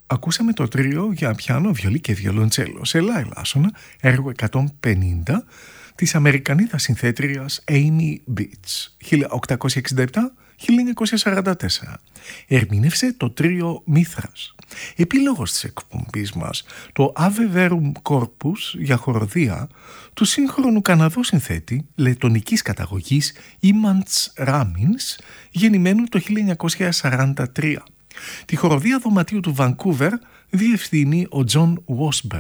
ακούσαμε το τρίο για πιάνο, βιολί και βιολοντσέλο σε λα ελάσσονα, έργο 150 της Αμερικανίδας συνθέτριας Amy Beach, 1867-1944. Ερμήνευσε το τρίο Μήθρας. Επίλογος της εκπομπής μας, το Ave Verum Corpus για χοροδία του σύγχρονου Καναδό συνθέτη λετονικής καταγωγής Ήμαντς Ράμινς, γεννημένου το 1943. Τη χοροδία δωματίου του Βανκούβερ διευθύνει ο Τζον Βόσμπεργκ.